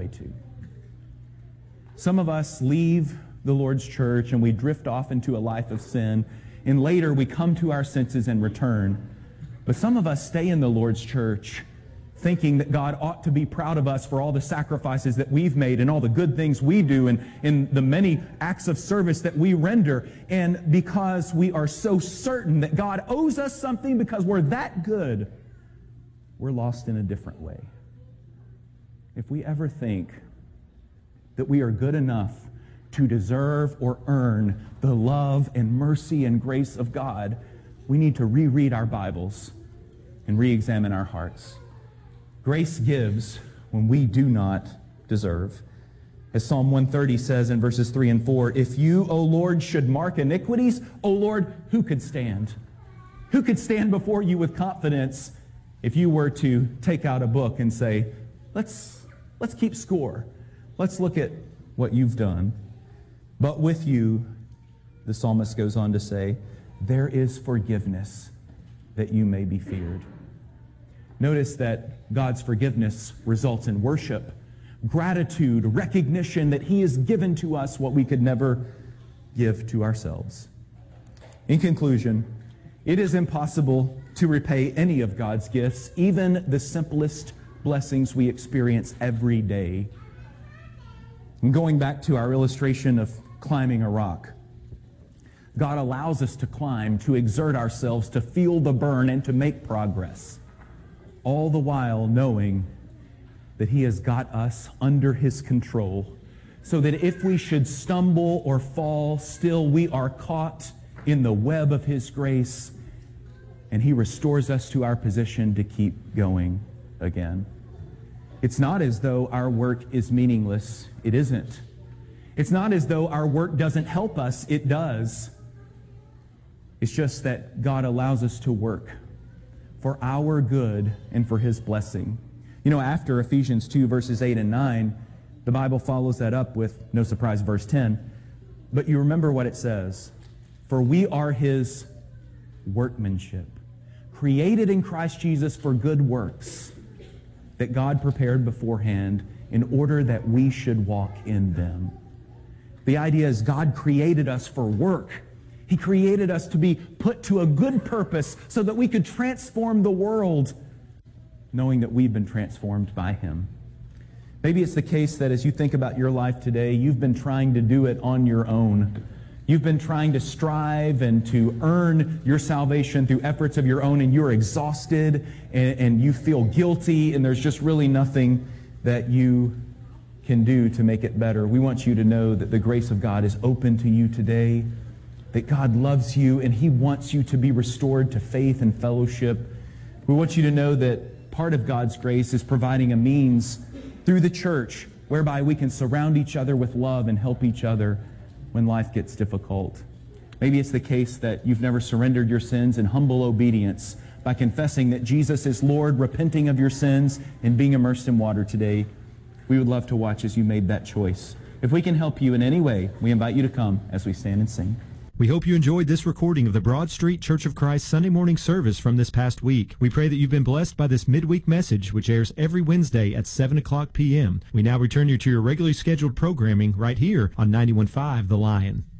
to. Some of us leave the Lord's church and we drift off into a life of sin, and later we come to our senses and return. But some of us stay in the Lord's church thinking that God ought to be proud of us for all the sacrifices that we've made and all the good things we do and in the many acts of service that we render. And because we are so certain that God owes us something because we're that good, we're lost in a different way. If we ever think that we are good enough to deserve or earn the love and mercy and grace of God, we need to reread our Bibles and re-examine our hearts. Grace gives when we do not deserve. As Psalm 130 says in verses 3 and 4, if you, O Lord, should mark iniquities, O Lord, who could stand? Who could stand before you with confidence if you were to take out a book and say, let's keep score. Let's look at what you've done. But with you, the psalmist goes on to say, there is forgiveness that you may be feared. Notice that God's forgiveness results in worship, gratitude, recognition that He has given to us what we could never give to ourselves. In conclusion, it is impossible to repay any of God's gifts, even the simplest blessings we experience every day. And going back to our illustration of climbing a rock, God allows us to climb, to exert ourselves, to feel the burn, and to make progress, all the while knowing that He has got us under His control, so that if we should stumble or fall, still we are caught in the web of His grace, and He restores us to our position to keep going again. It's not as though our work is meaningless. It isn't. It's not as though our work doesn't help us. It does. It's just that God allows us to work for our good and for His blessing. You know, after Ephesians 2, verses 8 and 9, the Bible follows that up with, no surprise, verse 10. But you remember what it says. For we are His workmanship, created in Christ Jesus for good works, that God prepared beforehand in order that we should walk in them. The idea is God created us for work. He created us to be put to a good purpose so that we could transform the world, knowing that we've been transformed by Him. Maybe it's the case that as you think about your life today, you've been trying to do it on your own. You've been trying to strive and to earn your salvation through efforts of your own, and you're exhausted and you feel guilty, and there's just really nothing that you can do to make it better. We want you to know that the grace of God is open to you today, that God loves you and He wants you to be restored to faith and fellowship. We want you to know that part of God's grace is providing a means through the church whereby we can surround each other with love and help each other when life gets difficult. Maybe it's the case that you've never surrendered your sins in humble obedience by confessing that Jesus is Lord, repenting of your sins, and being immersed in water today. We would love to watch as you made that choice. If we can help you in any way, we invite you to come as we stand and sing. We hope you enjoyed this recording of the Broad Street Church of Christ Sunday morning service from this past week. We pray that you've been blessed by this midweek message, which airs every Wednesday at 7 o'clock p.m. We now return you to your regularly scheduled programming right here on 91.5 The Lion.